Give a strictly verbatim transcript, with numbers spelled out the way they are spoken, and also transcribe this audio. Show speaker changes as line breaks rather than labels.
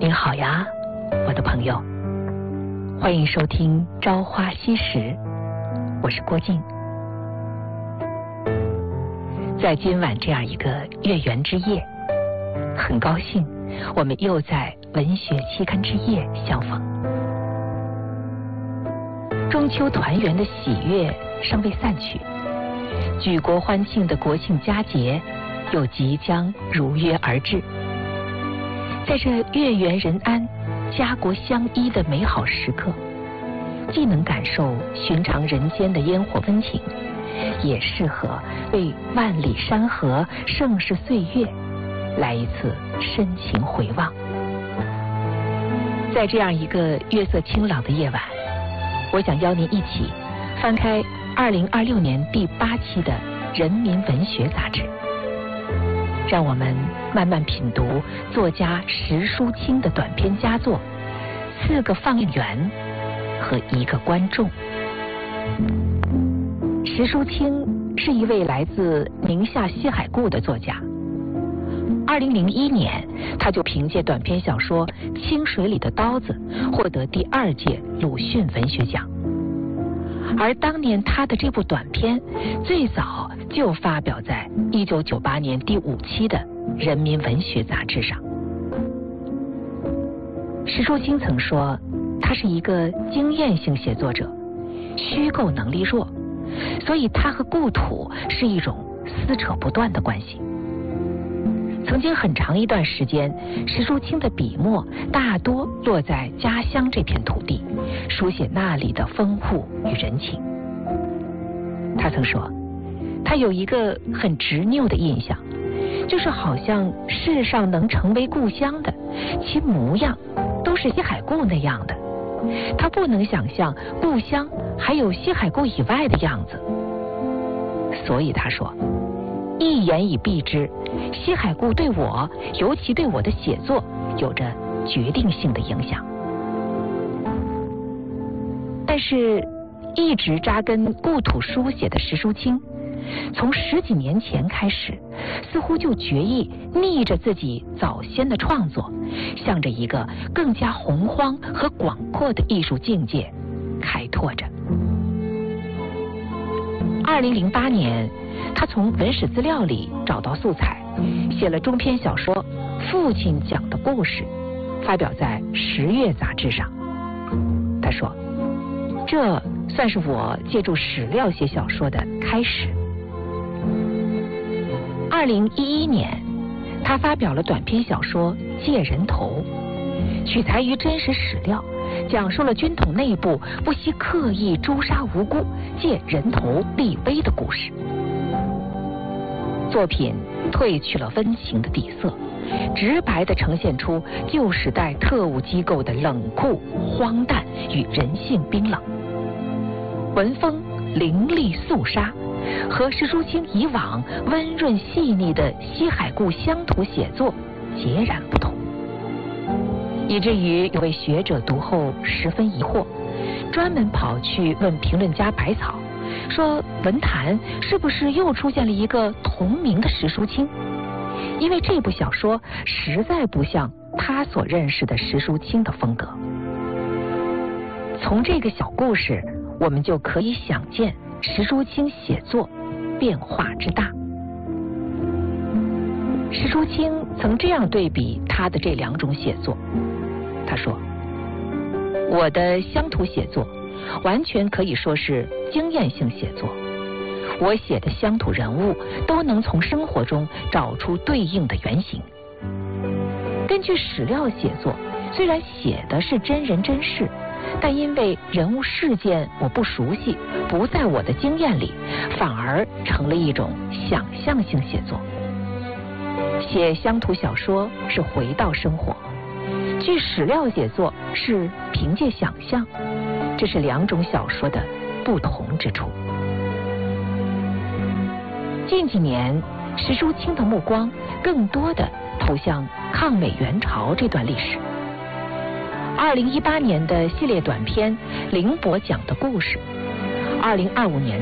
您好呀，我的朋友，欢迎收听《朝花夕拾》，我是郭靖。在今晚这样一个月圆之夜，很高兴我们又在文学期刊之夜相逢。中秋团圆的喜悦尚未散去，举国欢庆的国庆佳节又即将如约而至。在这月圆人安、家国相依的美好时刻，既能感受寻常人间的烟火温情，也适合为万里山河、盛世岁月来一次深情回望。在这样一个月色清朗的夜晚，我想邀您一起翻开二零二六年第八期的《人民文学》杂志，让我们慢慢品读作家石淑清的短篇佳作《四个放映员和一个观众》。石淑清是一位来自宁夏西海固的作家。二零零一年，他就凭借短篇小说《清水里的刀子》获得第二届鲁迅文学奖。而当年他的这部短篇最早就发表在一九九八年第五期的《人民文学》杂志上。石淑清曾说，他是一个经验性写作者，虚构能力弱，所以他和故土是一种撕扯不断的关系。曾经很长一段时间，石淑清的笔墨大多落在家乡这片土地，书写那里的风物与人情。他曾说，他有一个很执拗的印象，就是好像世上能成为故乡的，其模样都是西海固那样的。他不能想象故乡还有西海固以外的样子。所以他说，一言以蔽之，西海固对我，尤其对我的写作，有着决定性的影响。但是，一直扎根故土书写的石淑清，从十几年前开始，似乎就决意逆着自己早先的创作，向着一个更加洪荒和广阔的艺术境界开拓着。二零零八年，他从文史资料里找到素材，写了中篇小说《父亲讲的故事》，发表在《十月》杂志上。他说，这算是我借助史料写小说的开始。二零一一年，他发表了短篇小说《借人头》，取材于真实史料，讲述了军统内部不惜刻意诛杀无辜、借人头立威的故事。作品褪去了温情的底色，直白地呈现出旧时代特务机构的冷酷、荒诞与人性冰冷。文风凌厉肃杀，和石淑清以往温润细腻的西海固乡土写作截然不同，以至于有位学者读后十分疑惑，专门跑去问评论家百草，说文坛是不是又出现了一个同名的石淑清？因为这部小说实在不像他所认识的石淑清的风格。从这个小故事，我们就可以想见石淑清写作变化之大。石淑清曾这样对比他的这两种写作，他说，我的乡土写作完全可以说是经验性写作，我写的乡土人物都能从生活中找出对应的原型。根据史料写作，虽然写的是真人真事，但因为人物事件我不熟悉，不在我的经验里，反而成了一种想象性写作。写乡土小说是回到生活，据史料写作是凭借想象，这是两种小说的不同之处。近几年，石淑清的目光更多的投向抗美援朝这段历史。二零一八年的系列短篇《凌波讲的故事》，二零二五年